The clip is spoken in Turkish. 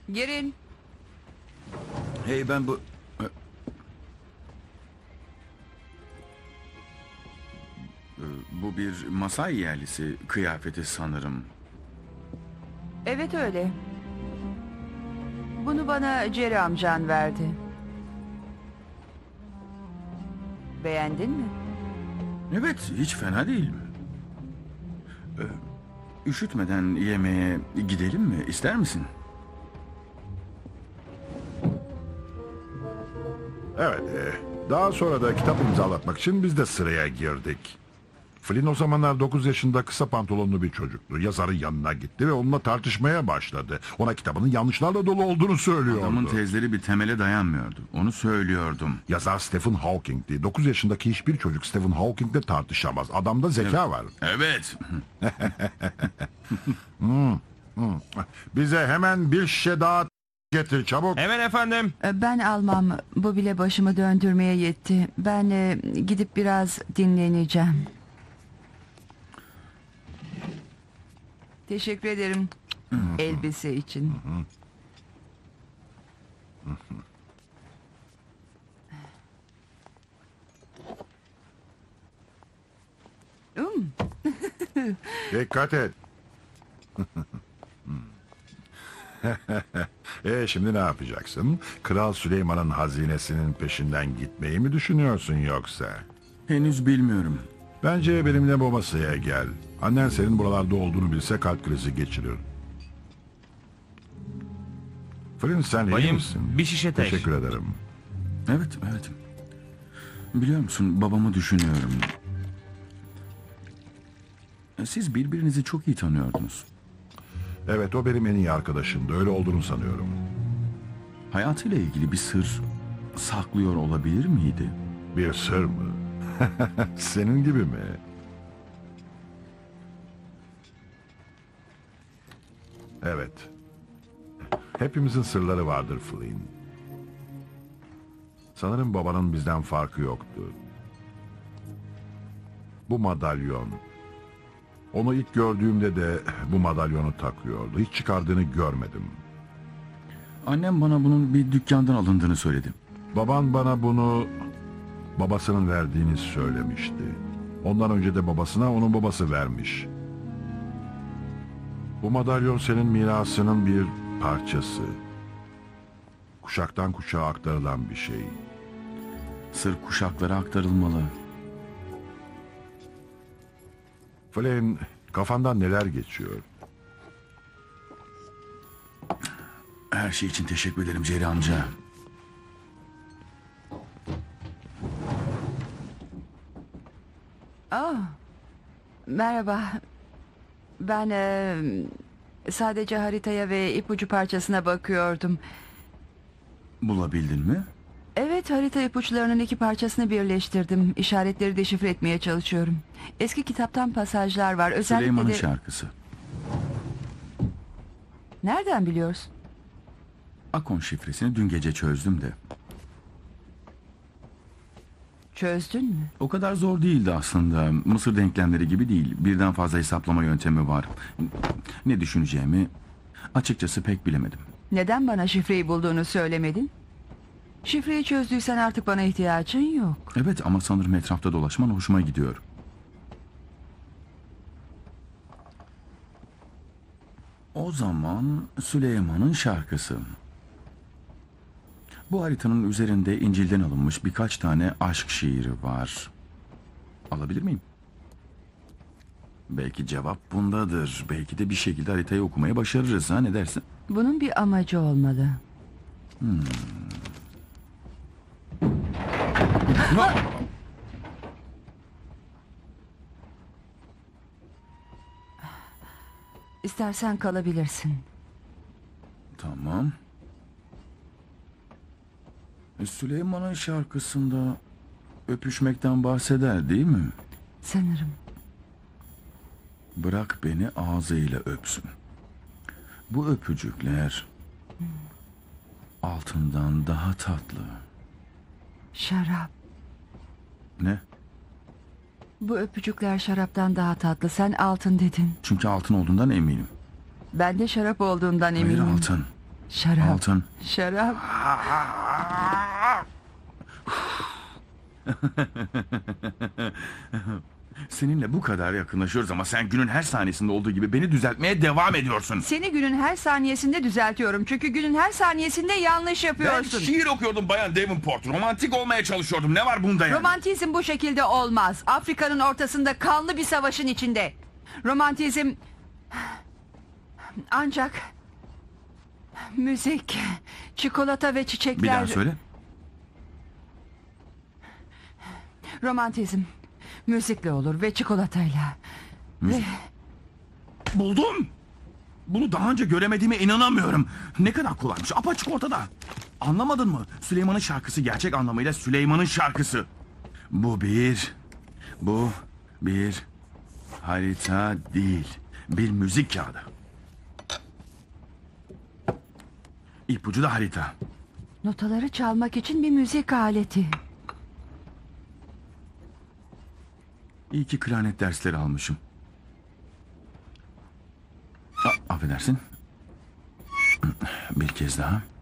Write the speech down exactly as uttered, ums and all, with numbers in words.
Girin. Hey ben bu... e, e, Bu bir Masai yerlisi kıyafeti sanırım. Evet öyle. Bunu bana Jerry amcan verdi. Beğendin mi? Evet, hiç fena değil. E, Üşütmeden yemeğe gidelim mi? İster misin? Evet, e, daha sonra da kitap imzalatmak için biz de sıraya girdik. Flynn o zamanlar dokuz yaşında kısa pantolonlu bir çocuktu. Yazarın yanına gitti ve onunla tartışmaya başladı. Ona kitabının yanlışlarla dolu olduğunu söylüyordu. Adamın tezleri bir temele dayanmıyordu. Onu söylüyordum. Yazar Stephen Hawking'di. dokuz yaşındaki hiçbir çocuk Stephen Hawking'le tartışamaz. Adamda zeka var. Evet. Bize hemen bir şişe daha getir çabuk. Hemen efendim. Ee, Ben almam. Bu bile başımı döndürmeye yetti. Ben e, gidip biraz dinleneceğim. Teşekkür ederim. Elbise için. Um, Dikkat et. E şimdi ne yapacaksın? Kral Süleyman'ın hazinesinin peşinden gitmeyi mi düşünüyorsun yoksa? Henüz bilmiyorum. Bence benimle bu masaya gel. Annen senin buralarda olduğunu bilse kalp krizi geçirir. Flynn sen iyi Bayım, misin? bir şişe teş. Teşekkür ederim. Evet, evet. Biliyor musun, babamı düşünüyorum. Siz birbirinizi çok iyi tanıyordunuz. Evet o benim en iyi arkadaşımdı. Öyle olduğunu sanıyorum. Hayatıyla ilgili bir sır saklıyor olabilir miydi? Bir sır mı? Senin gibi mi? Evet. Hepimizin sırları vardır Flynn. Sanırım babanın bizden farkı yoktu. Bu madalyon. Onu ilk gördüğümde de bu madalyonu takıyordu. Hiç çıkardığını görmedim. Annem bana bunun bir dükkandan alındığını söyledi. Baban bana bunu babasının verdiğini söylemişti. Ondan önce de babasına onun babası vermiş. Bu madalyon senin mirasının bir parçası. Kuşaktan kuşağa aktarılan bir şey. Sır kuşaklara aktarılmalı. Flynn, kafandan neler geçiyor? Her şey için teşekkür ederim Jerry amca. oh, merhaba. Ben e, sadece haritaya ve ipucu parçasına bakıyordum. Bulabildin mi? Evet, harita ipuçlarının iki parçasını birleştirdim. İşaretleri deşifre etmeye çalışıyorum. Eski kitaptan pasajlar var. Özellikle Süleyman'ın de... şarkısı. Nereden biliyorsun? Akon şifresini dün gece çözdüm de. Çözdün mü? O kadar zor değildi aslında. Mısır denklemleri gibi değil. Birden fazla hesaplama yöntemi var. Ne düşüneceğimi açıkçası pek bilemedim. Neden bana şifreyi bulduğunu söylemedin? Şifreyi çözdüysen artık bana ihtiyacın yok. Evet ama sanırım etrafta dolaşman hoşuma gidiyor. O zaman Süleyman'ın şarkısı. Bu haritanın üzerinde İncil'den alınmış birkaç tane aşk şiiri var. Alabilir miyim? Belki cevap bundadır. Belki de bir şekilde haritayı okumaya başarırız. Ha, ne dersin? Bunun bir amacı olmalı. İstersen kalabilirsin. Tamam. E, Süleyman'ın şarkısında öpüşmekten bahseder değil mi? Sanırım. Bırak beni ağzıyla öpsün. Bu öpücükler altından daha tatlı. Şarap. Ne? Bu öpücükler şaraptan daha tatlı. Sen altın dedin. Çünkü altın olduğundan eminim. Ben de şarap olduğundan Hayır eminim. altın. Şarap. Altın. Şarap. Seninle bu kadar yakınlaşıyoruz ama sen günün her saniyesinde olduğu gibi beni düzeltmeye devam ediyorsun. Seni günün her saniyesinde düzeltiyorum. Çünkü günün her saniyesinde yanlış Ben yapıyorsun. şiir okuyordum Bayan Davenport. Romantik olmaya çalışıyordum. Ne var bunda yani? Romantizm bu şekilde olmaz. Afrika'nın ortasında kanlı bir savaşın içinde. Romantizm ancak müzik, çikolata ve çiçekler. Bir daha söyle. Romantizm müzikle olur ve çikolatayla. Müzik. Buldum. Bunu daha önce göremediğime inanamıyorum. Ne kadar kolaymış. Apaçık ortada. Anlamadın mı? Süleyman'ın şarkısı gerçek anlamıyla Süleyman'ın şarkısı. Bu bir... Bu bir harita değil. Bir müzik kağıdı. İpucu da harita. Notaları çalmak için bir müzik aleti. İyi ki klarnet dersleri almışım. A- affedersin. Bir kez daha.